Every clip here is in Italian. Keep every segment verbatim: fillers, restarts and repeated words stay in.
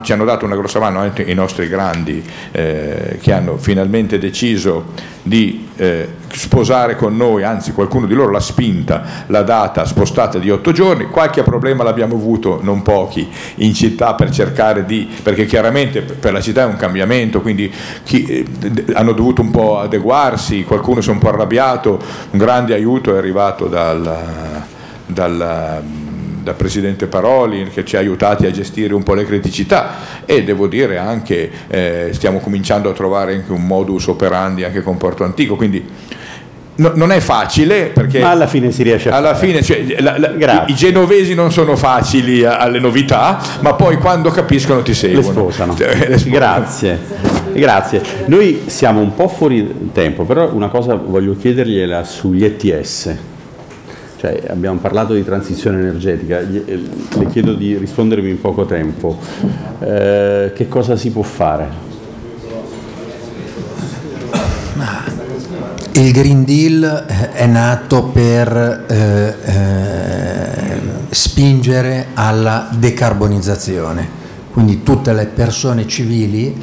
Ci hanno dato una grossa mano anche i nostri grandi eh, che hanno finalmente deciso di eh, sposare con noi, anzi qualcuno di loro l'ha spinta, la data spostata di otto giorni. Qualche problema l'abbiamo avuto, non pochi, in città per cercare di, perché chiaramente per la città è un cambiamento, quindi chi, eh, hanno dovuto un po' adeguarsi, qualcuno si è un po' arrabbiato, un grande aiuto è arrivato dal... dal da Presidente Paroli, che ci ha aiutati a gestire un po' le criticità, e devo dire anche eh, stiamo cominciando a trovare anche un modus operandi anche con Porto Antico, quindi no, non è facile, perché ma alla fine si riesce a alla fare. fine, cioè, la, la, i, i genovesi non sono facili a, alle novità, ma poi quando capiscono ti seguono. Le sposano. Le sposano. Grazie. Grazie. Noi siamo un po' fuori tempo, però una cosa voglio chiedergliela sugli E T S. Cioè, abbiamo parlato di transizione energetica, le chiedo di rispondermi in poco tempo. Eh, che cosa si può fare? Il Green Deal è nato per eh, eh, spingere alla decarbonizzazione, quindi tutte le persone civili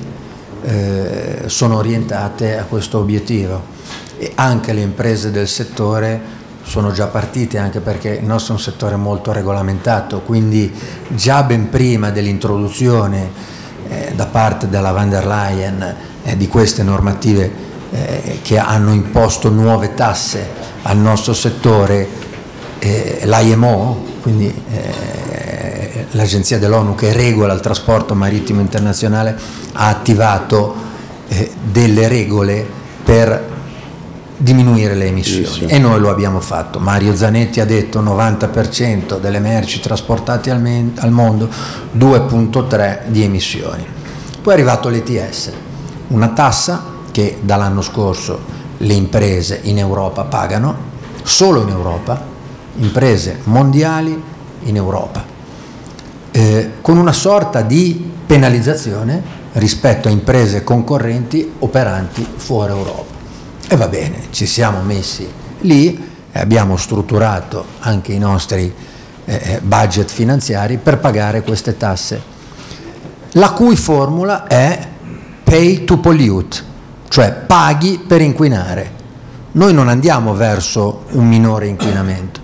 eh, sono orientate a questo obiettivo, e anche le imprese del settore sono già partite, anche perché il nostro è un settore molto regolamentato, quindi già ben prima dell'introduzione eh, da parte della von der Leyen eh, di queste normative eh, che hanno imposto nuove tasse al nostro settore, eh, l'I M O, quindi eh, l'agenzia dell'ONU che regola il trasporto marittimo internazionale, ha attivato eh, delle regole per diminuire le emissioni, sì, sì. E noi lo abbiamo fatto. Mario Zanetti ha detto novanta per cento delle merci trasportate al, men- al mondo, due virgola tre di emissioni. Poi è arrivato l'E T S, una tassa che dall'anno scorso le imprese in Europa pagano, solo in Europa, imprese mondiali in Europa, eh, con una sorta di penalizzazione rispetto a imprese concorrenti operanti fuori Europa. E va bene, ci siamo messi lì e abbiamo strutturato anche i nostri eh, budget finanziari per pagare queste tasse, la cui formula è pay to pollute, cioè paghi per inquinare. Noi non andiamo verso un minore inquinamento,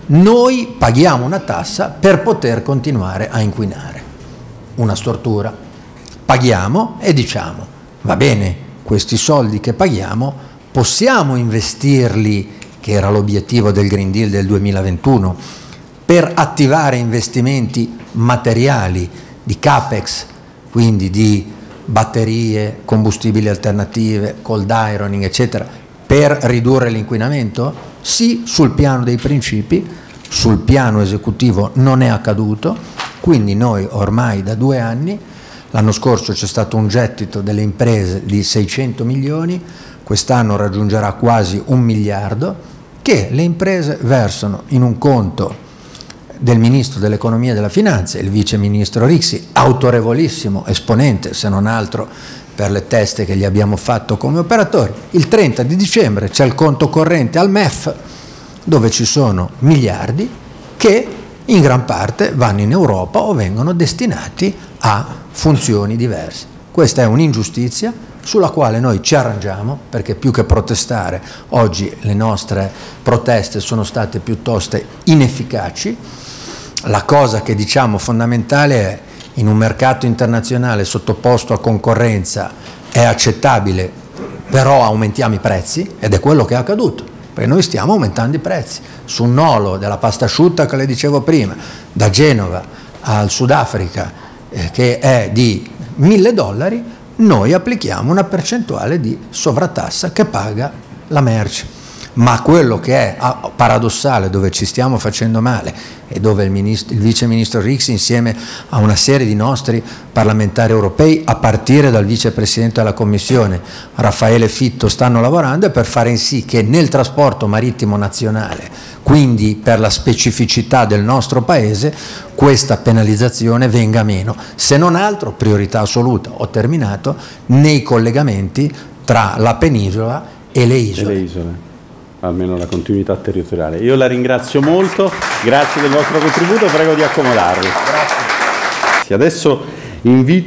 noi paghiamo una tassa per poter continuare a inquinare. Una stortura. Paghiamo e diciamo, va bene, questi soldi che paghiamo possiamo investirli, che era l'obiettivo del Green Deal del duemilaventuno, per attivare investimenti materiali di capex, quindi di batterie, combustibili alternative, cold ironing, eccetera, per ridurre l'inquinamento? Sì, sul piano dei principi, sul piano esecutivo non è accaduto, quindi noi ormai da due anni, l'anno scorso c'è stato un gettito delle imprese di seicento milioni, quest'anno raggiungerà quasi un miliardo, che le imprese versano in un conto del Ministro dell'Economia e della Finanza, il Vice Ministro Rixi, autorevolissimo esponente, se non altro per le teste che gli abbiamo fatto come operatori. Il trenta di dicembre c'è il conto corrente al M E F, dove ci sono miliardi che in gran parte vanno in Europa o vengono destinati a funzioni diverse. Questa è un'ingiustizia sulla quale noi ci arrangiamo, perché più che protestare, oggi le nostre proteste sono state piuttosto inefficaci. La cosa che diciamo fondamentale è: in un mercato internazionale sottoposto a concorrenza è accettabile, però aumentiamo i prezzi, ed è quello che è accaduto, perché noi stiamo aumentando i prezzi. Su un nolo della pasta asciutta che le dicevo prima, da Genova al Sudafrica, eh, che è di mille dollari, noi applichiamo una percentuale di sovrattassa che paga la merce. Ma quello che è paradossale, dove ci stiamo facendo male e dove il, ministro, il vice ministro Rixi insieme a una serie di nostri parlamentari europei, a partire dal vicepresidente della Commissione Raffaele Fitto, stanno lavorando, è per fare in sì che nel trasporto marittimo nazionale, quindi per la specificità del nostro paese, questa penalizzazione venga meno, se non altro, priorità assoluta, ho terminato, nei collegamenti tra la penisola e le isole. E le isole. Almeno la continuità territoriale. Io la ringrazio molto, grazie del vostro contributo, prego di accomodarvi. Grazie. Adesso invito